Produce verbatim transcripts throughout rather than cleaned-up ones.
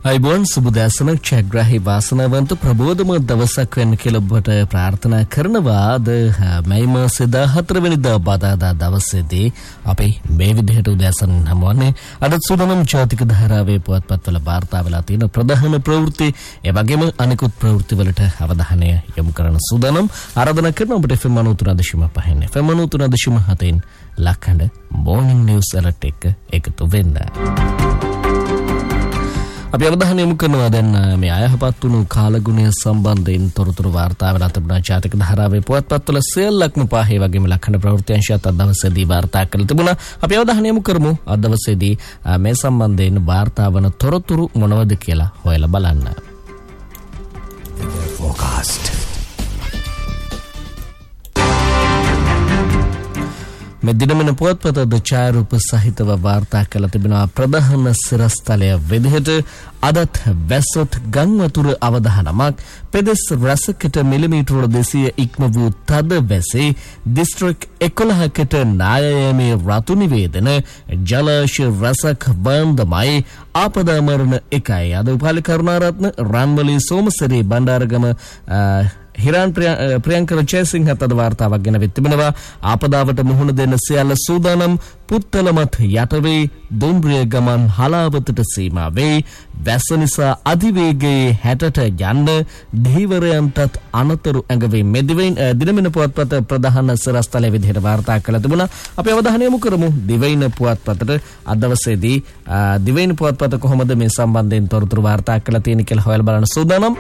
අයිබෝන් සුබදෑසන චැග්‍රහි වාසනාවන්ත ප්‍රබෝධම දවසක් වෙන්න කියලා ඔබට ප්‍රාර්ථනා කරනවා. අද මැයි මාසේ දාහතර වෙනිදා බදාදා දවසේදී අපි මේ විදිහට උදෑසන හමුවන්නේ අද සුදනම් ජාතික ධාරාවේ පුවත්පත්වල වාර්තා වෙලා තියෙන ප්‍රධාන ප්‍රවෘත්ති ඒ වගේම අනිකුත් ප්‍රවෘත්ති වලට අවධානය යොමු කරන සූදානම් ආරාධනා කරන ඔබට F M ninety-three point five F M ninety-three point five න් ලක්හඬ මොර්නිං news අලර්ට් එක එකතු වෙන්න. අපි අවධානය යොමු කරනවා දැන් මේ අයහපත් වුණු කාලගුණය සම්බන්ධයෙන් තොරතුරු වාර්තා වෙලා තිබුණා. ජාතික ධාරාවේ පුවත්පත්වල සියල්ලක්ම පහේ වගේම ලක්හඬ ප්‍රවෘත්ති අංශයත් අද දවසේදී වාර්තා කරලා තිබුණා. අපි අවධානය යොමු කරමු අද දවසේදී මේ සම්බන්ධයෙන් වාර්තා වන තොරතුරු මොනවද කියලා හොයලා බලන්න. Forecast. මෙදිනමන පුවත්පත ද ඡායාරූප සහිතව වාර්තා කළ තිබෙනවා. ප්‍රධාන සිරස්තලය විදිහට අදත් වැස්සොත් ගංවතුර අවදානමක් පෙදෙස් රසකට මිලිමීටර දෙසිය ඉක්ම වූ තද වැසේ දිස්ත්‍රික් එකොළහකට නායයමේ රතු නිවේදන ජලාශ රසක් බන්ධමයි ආපදා මරණ එකයි. අද උපාලි කරුණාරත්න රන්වලි සෝමසරේ බණ්ඩාරගම හිරාන් ප්‍රියංකර ජයසිංහ අද වාර්තාවක් ගෙන තිබෙනවා. ආපදාවට මුහුණ දෙන්න සියල්ල සූදානම්. පුත්තලමත් යටවේ දුම්රිය ගමන් හලාවතට සීමා වේ. වැස්ස නිසා අධිවේගයේ හැටට යන්න ධීවරයන්ටත් අනතුරු ඇඟවේ. මෙදිවෙන් දිනමින පුවත්පත ප්‍රධාන සිරස්තලයේ විදිහට වාර්තා කළ තිබුණා. අපි අවධානය යොමු කරමු දිවයින පුවත්පතට. අද දවසේදී දිවයින පුවත්පත කොහොමද මේ සම්බන්ධයෙන් තොරතුරු වාර්තා කළ තියෙන්නේ කියලා හොයලා බලන්න සූදානම්.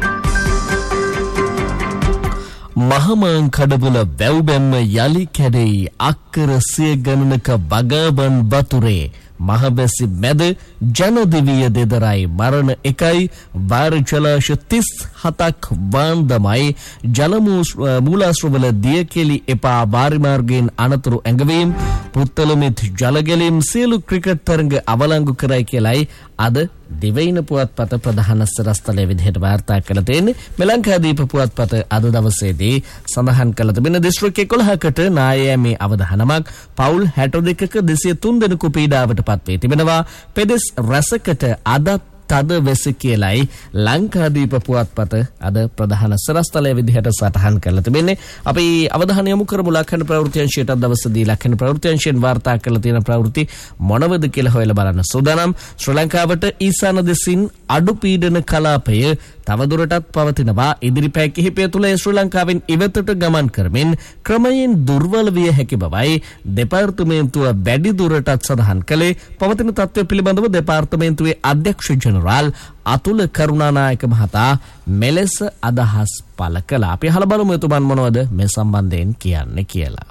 මහමං කඩබල වැව්බැම්ම යලි කැඩෙයි අක්කර සිය ගණනක බගබන් බතුරේ මහබැසි මැද ජනදිවිය දෙදරයි මරණ එකයි වාර ජලාශ තිස් හතක් වාන්දමයි ජල මූලාශ්‍රවල දියකෙලි එපා වාරිමාර්ගයෙන් අනතුරු ඇඟවීම් පුත්තලමිත් ජලගැලීම් සියලු ක්‍රිකට් තරඟ අවලංගු කරයි කියලයි අද දිවයින පුවත්පත ප්‍රධාන සිරස්තලයේ විදිහට වාර්තා කළ තියෙන්නේ. මෙලංකාදීප පුවත්පත අද දවසේදී සඳහන් කළ තිබෙන දිස්ත්‍රික් එකොළහකට නායයමේ අවදානමක් පවුල් හැට දෙකක දෙසිය තුන් දෙනෙකු පීඩාවට පත් වේ තිබෙනවා. පෙදෙස් රසකට අදත් තද වෙස කියලයි ලංකාදීප පුවත්පත අද ප්‍රධාන සිරස්තලයේ විදිහට සටහන් කරලා තිබෙන්නේ. අපි අවධානය යොමු කරමු ලක්හඬ ප්‍රවෘත්ති අංශයට. අද දවසේදී ලක්හඬ ප්‍රවෘත්ති අංශයෙන් වාර්තා කරලා තියෙන ප්‍රවෘත්ති මොනවද කියලා හොයලා බලන්න සූදානම්. ශ්‍රී ලංකාවට ඊසාන දෙසින් අඩු පීඩන කලාපය තවදුරටත් පවතිනවා. ඉදිරි පැය කිහිපය තුළ ශ්‍රී ලංකාවෙන් ඉවතට ගමන් කරමින් ක්‍රමයෙන් දුර්වල විය හැකි බවයි දෙපාර්තමේන්තුව වැඩි දුරටත් සඳහන් කළේ. පවතින තත්ත්වය පිළිබඳව දෙපාර්තමේන්තුවේ අධ්‍යක්ෂ ජනරාල් අතුල කරුණානායක මහතා මෙලෙස අදහස් පළ කළා. අපි අහලා බලමු එතුමන් මොනවද මේ සම්බන්ධයෙන් කියන්නේ කියලා.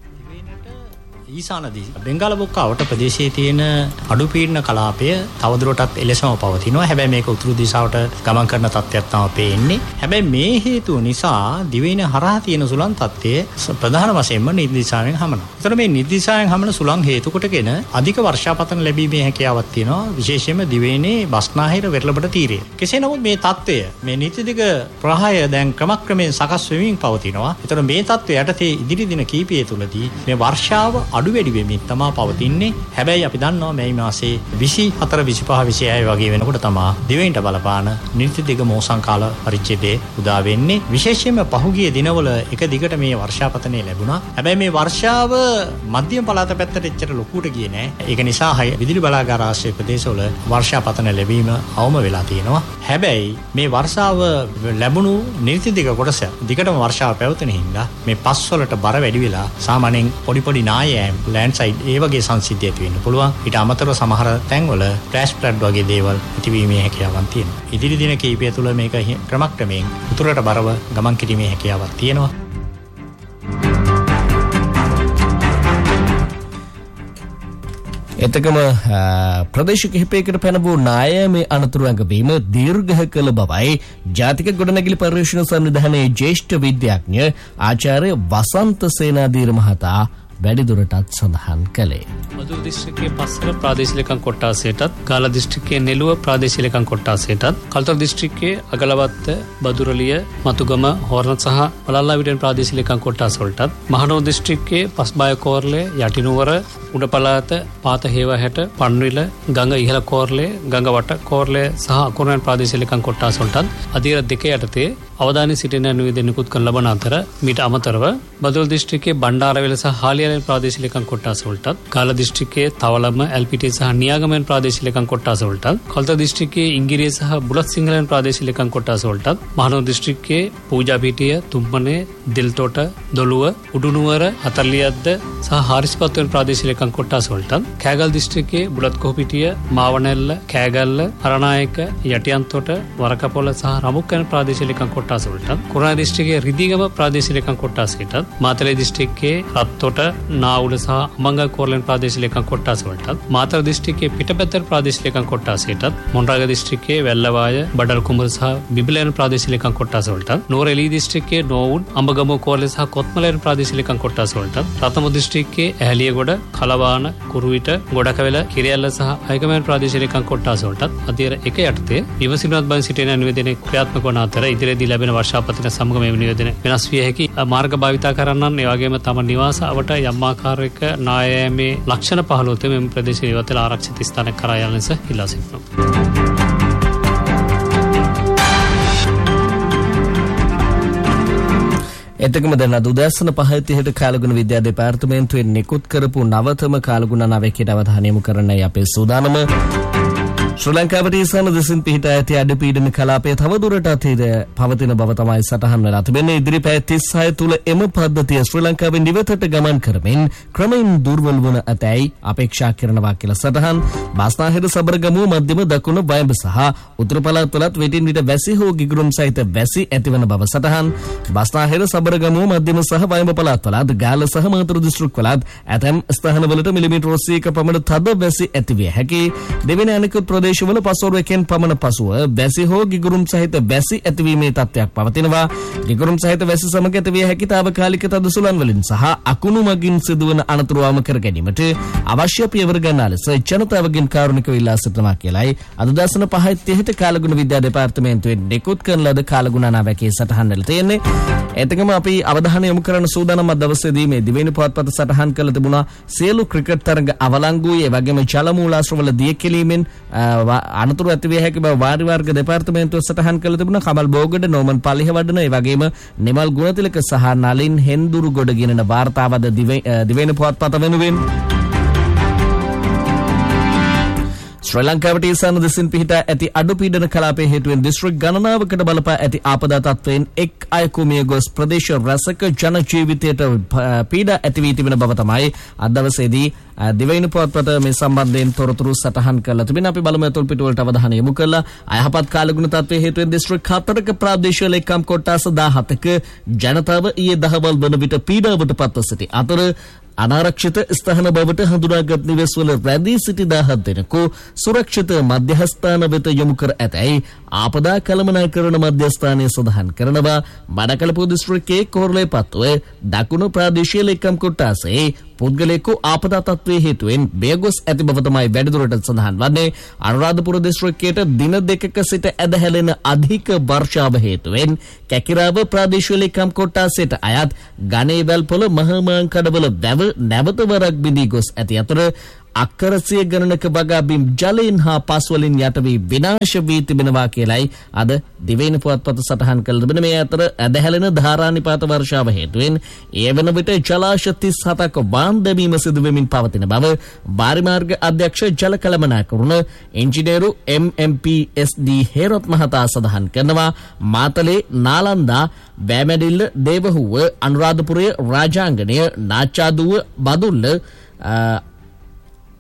ඊසානදී බෙන්ගාලබොක්කාවට ප්‍රදේශයේ තියෙන අඩු පීඩන කලාපය තවදුරටත් එලෙසම පවතිනවා. හැබැයි මේක උතුරු දිශාවට ගමන් කරන තත්ත්වයක් තමයි පේන්නේ. හැබැයි මේ හේතුව නිසා දිවයින හරහා තියෙන සුළං තත්ත්වය ප්‍රධාන වශයෙන්ම නිදි දිශාවෙන් හමනවා. ඒතර මේ නිදි දිශාවෙන් හමන සුළං හේතු කොටගෙන අධික වර්ෂාපතන ලැබීමේ හැකියාවක් තියෙනවා. විශේෂයෙන්ම දිවයිනේ බස්නාහිර වෙරළබඩ තීරයේ. කෙසේ නමුත් මේ තත්ත්වය මේ නිති දිග ප්‍රවාහය දැන් ක්‍රමක්‍රමයෙන් සකස් වෙමින් පවතිනවා. ඒතර මේ තත්ත්වය යටතේ ඉදිරි දින කිහිපය තුළදී මේ වර්ෂාව අඩු වැඩි වෙමින් තමයි පවතින්නේ. හැබැයි අපි දන්නවා මේ මාසේ විසි හතර විසි පහ විසි හය වගේ වෙනකොට තමයි දිවයිනට බලපාන නිර්ති දිග මෝසම් කාල පරිච්ඡේදයේ උදා වෙන්නේ. විශේෂයෙන්ම පහුගිය දිනවල එක දිගට මේ වර්ෂාපතනය ලැබුණා. හැබැයි මේ වර්ෂාව මධ්‍යම පළාත පැත්තට එච්චර ලොකුට ගියේ නෑ. ඒක නිසා විදුලි බලාගාර ආශ්‍රය ප්‍රදේශවල වර්ෂාපතන ලැබීම අවම වෙලා තියෙනවා. හැබැයි මේ වර්ෂාව ලැබුණු නිර්ති දිග කොටස දිගටම වර්ෂාව පැවතුන හින්දා මේ පස්වලට බර වැඩි වෙලා සාමාන්‍යයෙන් පොඩි පොඩි නායයන් ලෑන්ඩ්ස්ලයිඩ් ඒ වගේ සංසිද්ධි ඇති වෙන්න පුළුවන්. ඊට අමතරව සමහර තැන්වල ෆ්ලෑෂ් ෆ්ලඩ් වගේ දේවල් ඇතිවීමේ හැකියාවක් තියෙනවා. ඉදිරි දින කිහිපය තුළ මේක ක්‍රමක්‍රමයෙන් උතුරට බරව ගමන් කිරීමේ හැකියාවක් තියෙනවා. එතකම ප්‍රදේශ කිහිපයකට පැන වූ නායමේ අනතුරු ඇඟවීම දීර්ඝ කළ බවයි ජාතික ගොඩනැගිලි පර්යේෂණ සංවිධානයේ ජ්‍යෙෂ්ඨ විද්‍යාඥ ආචාර්ය වසන්ත සේනාධීර මහතා වැඩිදුරටත් සඳහන් කළේ. මදුර දිස්ත්‍රික්කයේ පස්සර ප්‍රාදේශීය ලේකම් කොට්ටාසයටත්, ගාල්ල දිස්ත්‍රික්කයේ නෙළුව ප්‍රාදේශීය ලේකම් කොට්ටාසයටත්, කල්තර දිස්ත්‍රික්කයේ අගලවත්ත, බදුරලිය, මතුගම, හෝරණ සහ වලල්ලාවිටෙන් ප්‍රාදේශීය ලේකම් කොට්ටාස වලටත්, මහනුවර දිස්ත්‍රික්කයේ පස්බාය කෝරළේ, යටිනුවර, උඩ පළාත, පාත හේවහැට, පන්විල, ගඟ ඉහළ කෝරළේ, ගඟ වට කෝරළේ සහ අකුරුණන් ප්‍රාදේශීය ලේකම් කොට්ටාස වලටත් අධීර දෙක යටතේ අවධානය සිටින නිවේදනයකුත් කරන ලබන අතර මීට අමතරව බදුල්ල දිස්ත්‍රික්කයේ බණ්ඩාරවෙල සහ හාලියාලෙන් ප්‍රාදේශීය ලේකම් කොට්ටාස වලටත්, ගාල්ල දිස්ත්‍රික්කයේ තවලම, එල්පිටිය සහ නියාගමෙන් ප්‍රාදේශීය ලේකම් කොට්ටාස වලටත්, කල්තර දිස්ත්‍රික්කයේ ඉංගිරිය සහ බුලත් සිංහලෙන් ප්‍රාදේශීය ලේකම් කොට්ටාස වලටත්, මහනුවර දිස්ත්‍රික්කයේ පූජාපිටිය, තුම්මනේ, දිල්තොට, දොළුව, උඩුනුවර, හතරලියද්ද සහ හාරිස්පත්වෙන් ප්‍රාදේශීය ලේකම් කොට්ටාස වලටත්, කෑගල් දිස්ත්‍රික්කයේ බුලත් කොහොපිටිය, මාවනැල්ල, කෑගල්ල, අරණායක, යටියන්තොට, වරකපොළ සහ රමුක්කන ප්‍රාදේශීය ලේකම් කොට්ටාස වලටත්, කුරුණා දිස්ත්‍රික්කයේ රිදීගම ප්‍රාදේශීය ලේකම් කොට්ටාසයටත්, මාතලේ දිස්ත්‍රික්කයේ රත්තොට, නාඋල සහ අමංගල් කෝරළෙන් ප්‍රාදේශීය ලේකම් කොට්ටාස වලටත්, මාතර දිස්ත්‍රික්කයේ පිටපැත්තර ප්‍රාදේශීය ලේකම් කොට්ටාසයටත්, මොණරාගල දිස්ත්‍රික්කයේ වැල්ලවාය, බඩල් කුඹුර සහ බිබිලයන් ප්‍රාදේශීය ලේකම් කොට්ටාස වලටත්, නෝරඑලී දිස්ත්‍රික්කයේ නොවුන්, අඹගමුව කෝරළේ සහ කොත්මලෙන් ප්‍රාදේශීය ලේකම් කොට්ටාස වලටත්, රතම දිස්ත්‍රික්කයේ ඇහැලියගොඩ, කලවාන, කුරුවිට, ගොඩකවැල, කිරියැල්ල සහ අයගමෙන් ප්‍රාදේශීය ලේකම් කොට්ටාස වලටත් අධීර එක යටතේ විමසිලිමත් බව සිටින නිවේදනයේ ක්‍රියාත්මක වන අතර ඉදිරියේදී ලැබෙන වර්ෂාපතින සමග මේ නිවේදන වෙනස් විය හැකි මාර්ග භාවිතා කරන්නන්, ඒ වගේම තම නිවාස අවට යම් ආකාරයක නායෑමේ ලක්ෂණ පහළ වොත් මෙම ප්‍රදේශයේ ඉවතල ආරක්ෂිත ස්ථානයක් කරා යන ලෙස ඉල්ලා සිටිනවා. එතකම දැන් අද උදෑසන පහ තිහට කාලගුණ විද්‍යා දෙපාර්තමේන්තුවෙන් නිකුත් කරපු නවතම කාලගුණ නවකයට අවධානය යොමු කරන්නයි අපේ සූදානම. ශ්‍රී ලංකාවට ඊසාන දෙසින් පිහිටා ඇති අඩපීඩන කලාපය තවදුරටත් පවතින බව තමයි සටහන් වෙලා තිබෙන්නේ. ඉදිරි පැය තිස් හය තුළ එම පද්ධතිය ශ්‍රී ලංකාවෙන් ඉවතට ගමන් කරමින් ක්‍රමයෙන් දුර්වල වන ඇතැයි අපේක්ෂා කරනවා කියලා සටහන්. බස්නාහිර සබරගමුව මධ්‍යම දකුණු වයඹ සහ උතුරු පළාත්වලත් විටින් විට වැසි හෝ ගිගුරුම් සහිත වැසි ඇතිවන බව සටහන්. බස්නාහිර සබරගමුව මධ්‍යම සහ වයඹ පළාත්වලත් ගාල්ල සහ මාතර දිස්ත්‍රික්කවලත් ඇතැම් ස්ථානවලට මිලිමීටර් ඔස්සියක පමණ තද වැසි ඇතිවිය හැකි. දෙවෙනි අනෙකුත් ප්‍රදේශවල පසුවරකින් පමණ පසුව වැසි හෝ ගිගුරුම් සහිත වැසි ඇතිවීමේ තත්ත්වයක් පවතිනවා. ගිගුරුම් සහිත වැසි සමග ඇතිවිය හැකි තාවකාලික තද සුළං වලින් සහ අකුණු මගින් සිදුවන අනතුරු අවම කර ගැනීමට අවශ්‍ය පියවර ගන්නා ලෙස ජනතාවගෙන් කාරුණිකව ඉල්ලා සිටිනවා කියලයි අද දවසන පහ තිහට කාලගුණ විද්‍යා දෙපාර්තමේන්තුවෙන් නිකුත් කරන ලද කාලගුණ නාවකයේ සටහන් වෙලා තියෙන්නේ. එතකම අපි අවධානය යොමු කරන සූදානම් දවසේදී මේ දිවයින පුවත්පත සටහන් කළ තිබුණා සියලු ක්‍රිකට් තරඟ අවලංගුයි, ඒ වගේම ජල මූලාශ්‍රවල දිය කෙලීමෙන් අනතුරු ඇතිවිය හැකි බව වාරි වර්ග දෙපාර්තමේන්තුව සටහන් කළ තිබුණා. කමල් බෝගඩ, නෝමන් පල්ලිහවඩන, ඒ වගේම නිමල් ගුණතිලක සහ නලින් හෙන්දුරු ගොඩ ගෙනන වාර්තාවද දිවයින පුවත්පත වෙනුවෙන් ශ්‍රී ලංකාවට ඊසාන දෙසින් පිහිටා ඇති අඩුපීඩන කලාපයේ හේතුවෙන් දිස්ත්‍රික් ගණනාවකට බලපා ඇති ආපදා තත්ත්වයෙන් එක් අයෙකු මිය ගොස් ප්‍රදේශ රැසක ජන ජීවිතයට පීඩා ඇති වී තිබෙන බව තමයි අද දවසේදී දිවයින පුවත්පත මේ සම්බන්ධයෙන් තොරතුරු සටහන් කරලා තිබෙනවා. අපි බලමු අතුල් පිටුවලට අවධානය යොමු කළා. අයහපත් කාලගුණ තත්ත්වයේ හේතුවෙන් දිස්ත්‍රික් හතරක ප්‍රාදේශීය ලේකම් කොට්ටාස දහහතක ජනතාව ඊයේ දහවල් වන විට පීඩාවට පත්ව සිටි අතර අනාරක්ෂිත ස්ථාන බවට හඳුනාගත් නිවෙස්වල රැඳී සිටි දහහත් දෙනෙකු සුරක්ෂිත මධ්‍යස්ථාන වෙත යොමු කර ඇතැයි ආපදා කළමනාකරණ මධ්‍යස්ථානයේ සඳහන් කරනවා. බඩකලපුව දිස්ත්‍රික්කයේ කෝරළේ පත්තුව දකුණු ප්‍රාදේශීය ලේකම් කොට්ටාසේ පුද්ගලයෙකු ආපදා තත්ත්වයේ හේතුවෙන් බේගොස් ඇති බව තමයි වැඩිදුරටත් සඳහන් වන්නේ. අනුරාධපුර දිස්ත්‍රික්කයට දින දෙකක සිට ඇදහැලෙන අධික වර්ෂාව හේතුවෙන් කැකිරාව ප්‍රාදේශීය ලේකම් කොට්ටාසයට අයත් ගණේවැල්පොළ මහමාංකඩවල වැව නැවත වරක් බිඳී ගොස් ඇති අතර අක්කරසිය ගණනක වගා බිම් ජලයෙන් හා පස් වලින් යට වී විනාශ වී තිබෙනවා කියලයි අද දිවයින පුවත්පත සටහන් කළ තිබෙන. මේ අතර ඇදහැලෙන ධාරානිපාත වර්ෂාව හේතුවෙන් ඒ වන විට ජලාශ තිස් හතක වාන් දැමීම සිදු වෙමින් පවතින බව වාරිමාර්ග අධ්‍යක්ෂ ජල කළමනාකරණ ඉංජිනේරු එම් එම් පී එස් ඩී හේරොත් මහතා සඳහන් කරනවා. මාතලේ, නාලන්දා, බෑමැඩිල්ල, දේවහුව, අනුරාධපුරය, රාජාංගණය, නාච්චාදුව, බදුල්ල,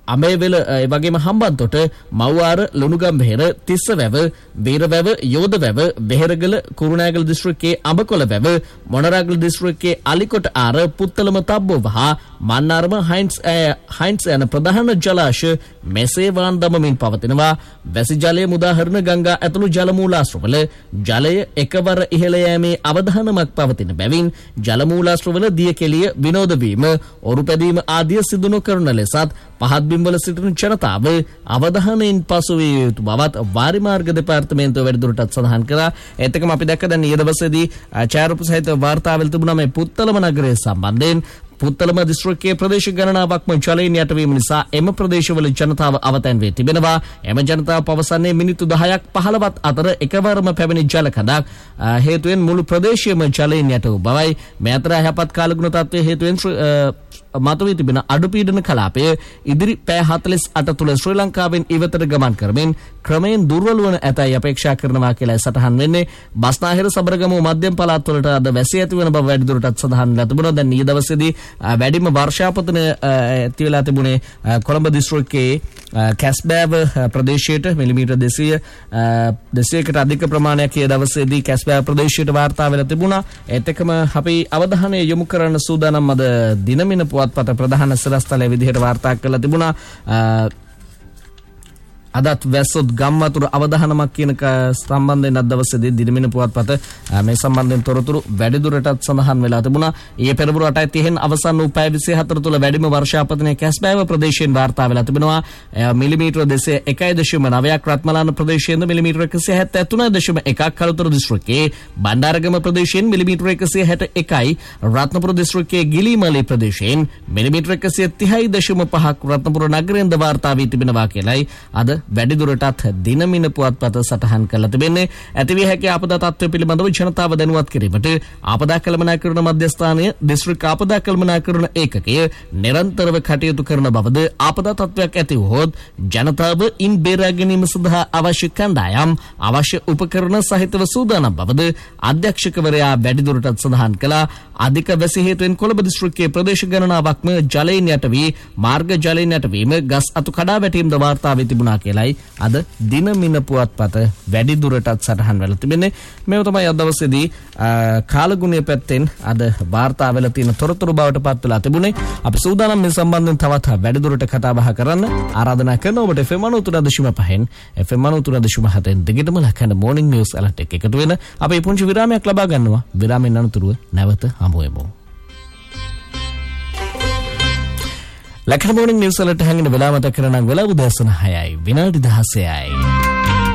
අමේවෙල ඒ වගේම හම්බන්තොට මව්වාර ලුණුගම්බෙහෙර තිස්සවැව වීරවැව යෝධවැව බෙහෙරගල කුරුණෑගල දිස්ත්‍රික්කයේ අඹකොළවැව මොනරාගල දිස්ත්‍රික්කයේ අලිකොට ආර පුත්තලම තබ්බෝව හා මන්නාරම හයින්ස් හයින්ස් යන ප්‍රධාන ජලාශ මෙසේ වාන් දමමින් පවතිනවා. වැසි ජලය මුදාහරණ ගංගා ඇතුළු ජල මූලාශ්‍රවල ජලය එකවර ඉහළ යෑමේ අවධානමක් පවතින බැවින් ජල මූලාශ්‍රවල දිය කෙලිය විනෝද වීම ඔරු පැදීම ආදිය සිදු නොකරන ලෙසත් පහත් බිම්වල සිටින ජනතාව අවධානයෙන් පසු විය යුතු බවත් වාරි මාර්ග දෙපාර්තමේන්තුව වැඩිදුරටත් සඳහන් කළා. ඒත් එක්කම අපි දැක්ක දැන් ඊයේ දවසේදී ඡායාරූප සහිත වාර්තාවල තිබුණා මේ පුත්තලම නගරය සම්බන්ධයෙන්. පුත්තලම දිස්ත්‍රික්කයේ ප්‍රදේශ ගණනාවක්ම ජලයෙන් යටවීම නිසා එම ප්‍රදේශවල ජනතාව අවතැන් වී තිබෙනවා. එම ජනතාව පවසන්නේ මිනිත්තු දහයක් පහළොවත් අතර එකවරම පැමිණි ජල කඳක් හේතුවෙන් මුළු ප්‍රදේශයම ජලයෙන් යට වූ බවයි. මේ අතර යහපත් කාලගුණ තත්ත්වයේ හේතුවෙන් මතුවී තිබෙන අඩුපීඩන කලාපය ඉදිරි පැය හතළිස් අට තුළ ශ්‍රී ලංකාවෙන් ඉවතට ගමන් කරමින් ක්‍රමයෙන් දුර්වල වන ඇතැයි අපේක්ෂා කරනවා කියලා සටහන් වෙන්නේ. බස්නාහිර සබරගමුව මධ්‍යම පළාත් වලට අද වැසි ඇති වන බව වැඩිදුරටත් සඳහන් වෙලා තිබුණා. දැන් ඊයේ දවසේදී වැඩිම වර්ෂාපතන ඇති වෙලා තිබුණේ කොළඹ දිස්ත්‍රික්කයේ කැස්බෑව ප්‍රදේශයට මිලිමීටර් දෙසීය දෙසීයකට අධික ප්‍රමාණයක් ඊයේ දවසේදී කැස්බෑව ප්‍රදේශයට වාර්තා වෙලා තිබුණා. ඒත් එක්කම අපි අවධානය යොමු කරන්න සූදානම් අද දිනමින පුවත්පත ප්‍රධාන සිරස්තලයේ විදිහට වාර්තා කරලා තිබුණා. අදත් වැස්සොත් ගම්වතුර අවධානමක් කියන සම්බන්ධයෙන් අද දවසේදී දිනමින පුවත්පත මේ සම්බන්ධයෙන් තොරතුරු වැඩිදුරටත් සඳහන් වෙලා තිබුණා. ඊයේ පෙරවරු අටයි තිහෙන් අවසන් වූ පැය විසිහතර තුළ වැඩිම වර්ෂාපතනය කැස්බෑව ප්‍රදේශයෙන් වාර්තා වෙලා තිබෙනවා. මිලිමීටර දෙසිය එකයි දශම නවයක් රත්මලාන ප්‍රදේශයෙන්ද මිලිමීටර එකසිය හැත්තෑ තුන දශම එකක් කළුතර දිස්ත්‍රික්කයේ බණ්ඩාරගම ප්‍රදේශයෙන් මිලිමීටර එකසිය හැට එකයි රත්නපුර දිස්ත්‍රික්කයේ ගිලිමලේ ප්‍රදේශයෙන් මිලිමීටර එකසිය තිහයි දශම පහක් රත්නපුර නගරයෙන්ද වාර්තා වී තිබෙනවා කියලයි අද වැඩිදුරටත් දිනමින පුවත්පත සටහන් කරලා තිබෙන්නේ. ඇතිවිය හැකි ආපදා තත්ත්වය පිළිබඳව ජනතාව දැනුවත් කිරීමට ආපදා කළමනාකරණ මධ්‍යස්ථානය දිස්ත්‍රික් ආපදා කළමනාකරණ ඒකකය නිරන්තරව කටයුතු කරන බවද ආපදා තත්ත්වයක් ඇති වුවහොත් ජනතාව ඉන් බේරා ගැනීම සඳහා අවශ්‍ය කණ්ඩායම් අවශ්‍ය උපකරණ සහිතව සූදානම් බවද අධ්‍යක්ෂකවරයා වැඩිදුරටත් සඳහන් කළා. අධික වැසි හේතුවෙන් කොළඹ දිස්ත්‍රික්කයේ ප්‍රදේශ ගණනාවක්ම ජලයෙන් යට වී මාර්ග ජලයෙන් යටවීම ගස් අතු කඩා වැටීමද වාර්තා වී තිබුණා කියලයි අද දිනමින පුවත්පත වැඩිදුරටත් සටහන් වෙලා තිබෙන්නේ. මේව තමයි අද දවසේදී කාලගුණය පැත්තෙන් අද වාර්තා වෙලා තියෙන තොරතුරු බවට පත් වෙලා තිබුණේ. අපි සූදානම් මේ සම්බන්ධයෙන් තවත් වැඩිදුරට කතා බහ කරන්න ආරාධනා කරන ඔබට F M ninety three point five F M ninety three point seven දෙකටම ලකන මොර්නිං නිවුස් අලර්ට් එක එකතු වෙන අපි පුංචි විරාමයක් ලබා ගන්නවා. විරාමයෙන් අනතුරුව නැවත හමු වෙමු. ලකන මොර්නිං නිවුස් අලර්ට් හැංගින වෙලාව මතක කරනම් වෙලාව උදෑසන හයයි විනාඩි දහසයයි.